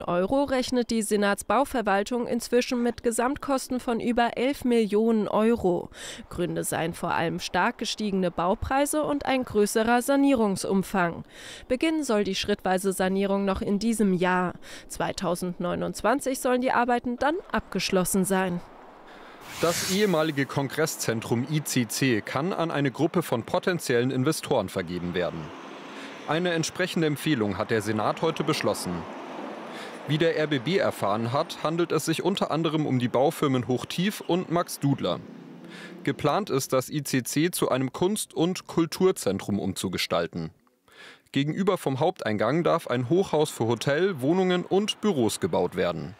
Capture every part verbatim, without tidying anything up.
Euro rechnet die Senatsbauverwaltung inzwischen mit Gesamtkosten von über elf Millionen Euro. Gründe seien vor allem stark gestiegene Baupreise und ein größerer Sanierungsumfang. Beginnen soll die schrittweise Sanierung noch in diesem Jahr. zweitausendneunundzwanzig sollen die Arbeiten dann abgeschlossen sein. Das ehemalige Kongresszentrum I C C kann an eine Gruppe von potenziellen Investoren vergeben werden. Eine entsprechende Empfehlung hat der Senat heute beschlossen. Wie der R B B erfahren hat, handelt es sich unter anderem um die Baufirmen Hochtief und Max Dudler. Geplant ist, das I C C zu einem Kunst- und Kulturzentrum umzugestalten. Gegenüber vom Haupteingang darf ein Hochhaus für Hotel, Wohnungen und Büros gebaut werden.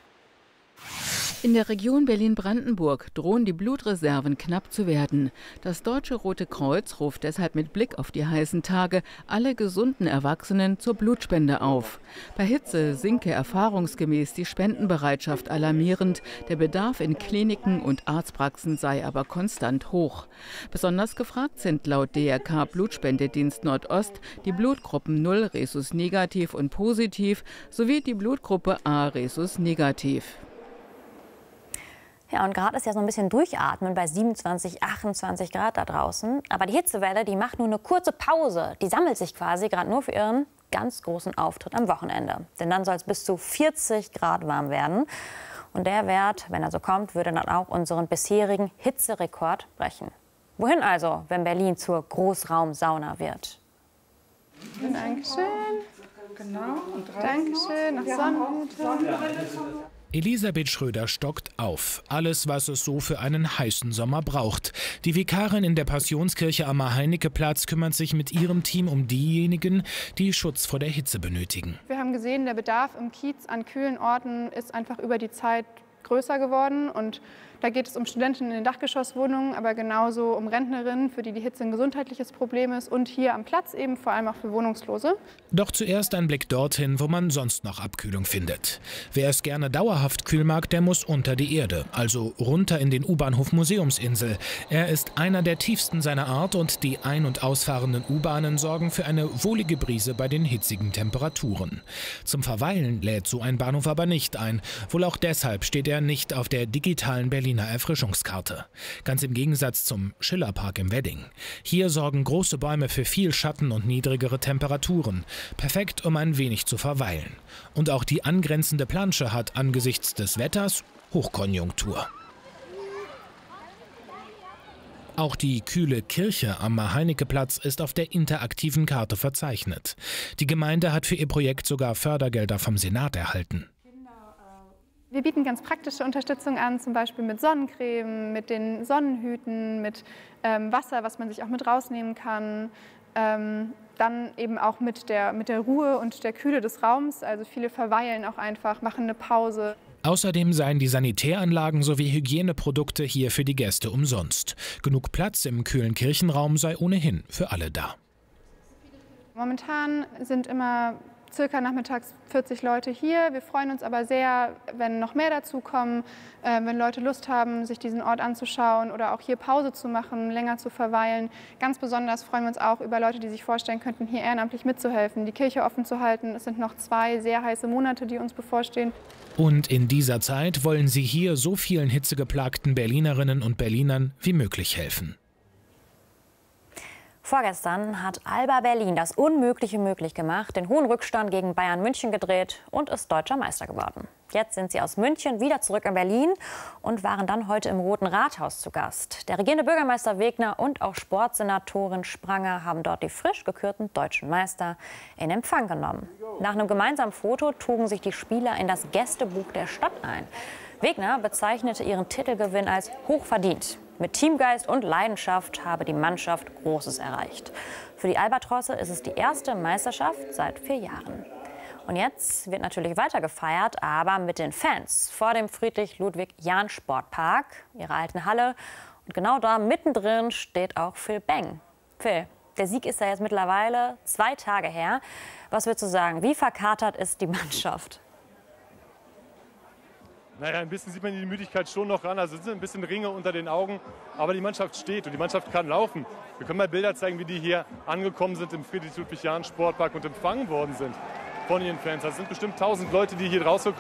In der Region Berlin-Brandenburg drohen die Blutreserven knapp zu werden. Das Deutsche Rote Kreuz ruft deshalb mit Blick auf die heißen Tage alle gesunden Erwachsenen zur Blutspende auf. Bei Hitze sinke erfahrungsgemäß die Spendenbereitschaft alarmierend. Der Bedarf in Kliniken und Arztpraxen sei aber konstant hoch. Besonders gefragt sind laut D R K Blutspendedienst Nordost die Blutgruppen null Rhesus negativ und positiv sowie die Blutgruppe A Rhesus negativ. Ja, und gerade ist ja so ein bisschen durchatmen bei siebenundzwanzig, achtundzwanzig Grad da draußen. Aber die Hitzewelle, die macht nur eine kurze Pause. Die sammelt sich quasi gerade nur für ihren ganz großen Auftritt am Wochenende. Denn dann soll es bis zu vierzig Grad warm werden. Und der Wert, wenn er so kommt, würde dann auch unseren bisherigen Hitzerekord brechen. Wohin also, wenn Berlin zur Großraumsauna wird? Dankeschön. Genau. Dankeschön. Nach Sonnenhütte. Elisabeth Schröder stockt auf. Alles, was es so für einen heißen Sommer braucht. Die Vikarin in der Passionskirche am Mahr-Heinicke-Platz kümmert sich mit ihrem Team um diejenigen, die Schutz vor der Hitze benötigen. Wir haben gesehen, der Bedarf im Kiez an kühlen Orten ist einfach über die Zeit größer geworden. Und da geht es um Studenten in den Dachgeschosswohnungen, aber genauso um Rentnerinnen, für die die Hitze ein gesundheitliches Problem ist. Und hier am Platz eben vor allem auch für Wohnungslose. Doch zuerst ein Blick dorthin, wo man sonst noch Abkühlung findet. Wer es gerne dauerhaft kühl mag, der muss unter die Erde, also runter in den U-Bahnhof Museumsinsel. Er ist einer der tiefsten seiner Art und die ein- und ausfahrenden U-Bahnen sorgen für eine wohlige Brise bei den hitzigen Temperaturen. Zum Verweilen lädt so ein Bahnhof aber nicht ein. Wohl auch deshalb steht er nicht auf der digitalen Berliner Erfrischungskarte. Ganz im Gegensatz zum Schillerpark im Wedding. Hier sorgen große Bäume für viel Schatten und niedrigere Temperaturen. Perfekt, um ein wenig zu verweilen. Und auch die angrenzende Plansche hat angesichts des Wetters Hochkonjunktur. Auch die kühle Kirche am Mahr-Heinicke-Platz ist auf der interaktiven Karte verzeichnet. Die Gemeinde hat für ihr Projekt sogar Fördergelder vom Senat erhalten. Wir bieten ganz praktische Unterstützung an, zum Beispiel mit Sonnencreme, mit den Sonnenhüten, mit ähm, Wasser, was man sich auch mit rausnehmen kann. Ähm, dann eben auch mit der, mit der Ruhe und der Kühle des Raums. Also viele verweilen auch einfach, machen eine Pause. Außerdem seien die Sanitäranlagen sowie Hygieneprodukte hier für die Gäste umsonst. Genug Platz im kühlen Kirchenraum sei ohnehin für alle da. Momentan sind immer circa nachmittags vierzig Leute hier. Wir freuen uns aber sehr, wenn noch mehr dazukommen, äh, wenn Leute Lust haben, sich diesen Ort anzuschauen oder auch hier Pause zu machen, länger zu verweilen. Ganz besonders freuen wir uns auch über Leute, die sich vorstellen könnten, hier ehrenamtlich mitzuhelfen, die Kirche offen zu halten. Es sind noch zwei sehr heiße Monate, die uns bevorstehen. Und in dieser Zeit wollen sie hier so vielen hitzegeplagten Berlinerinnen und Berlinern wie möglich helfen. Vorgestern hat Alba Berlin das Unmögliche möglich gemacht, den hohen Rückstand gegen Bayern München gedreht und ist deutscher Meister geworden. Jetzt sind sie aus München wieder zurück in Berlin und waren dann heute im Roten Rathaus zu Gast. Der regierende Bürgermeister Wegner und auch Sportsenatorin Spranger haben dort die frisch gekürten deutschen Meister in Empfang genommen. Nach einem gemeinsamen Foto trugen sich die Spieler in das Gästebuch der Stadt ein. Wegner bezeichnete ihren Titelgewinn als hochverdient. Mit Teamgeist und Leidenschaft habe die Mannschaft Großes erreicht. Für die Albatrosse ist es die erste Meisterschaft seit vier Jahren. Und jetzt wird natürlich weiter gefeiert, aber mit den Fans vor dem Friedrich-Ludwig-Jahn-Sportpark, ihrer alten Halle. Und genau da mittendrin steht auch Phil Beng. Phil, der Sieg ist ja jetzt mittlerweile zwei Tage her. Was würdest du sagen, wie verkatert ist die Mannschaft? Naja, ein bisschen sieht man die Müdigkeit schon noch ran. Also es sind ein bisschen Ringe unter den Augen. Aber die Mannschaft steht und die Mannschaft kann laufen. Wir können mal Bilder zeigen, wie die hier angekommen sind im Friedrich-Ludwig-Jahn-Sportpark und empfangen worden sind von ihren Fans. Das sind bestimmt tausend Leute, die hier rausgekommen